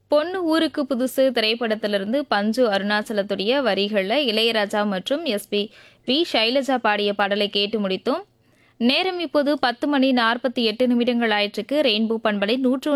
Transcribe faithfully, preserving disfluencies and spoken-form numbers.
பொண்ணு ஊருக்கு புதுசு திரைப்படத்திலிருந்து பஞ்சு அருணாச்சலத்துடைய வரிகளில் இளையராஜா மற்றும் எஸ்பி வி சைலஜா பாடிய பாடலை கேட்டு முடித்தோம். நேரம் இப்போது பத்து மணி நாற்பத்தி எட்டு நிமிடங்கள் ஆயிற்றுக்கு. ரெயின்போ பண்பலை நூற்று